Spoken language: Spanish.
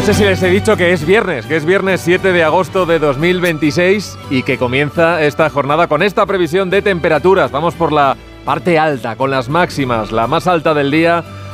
No sé si les he dicho que es viernes 7 de agosto de 2026 y que comienza esta jornada con esta previsión de temperaturas. Vamos por la parte alta, con las máximas. La más alta del día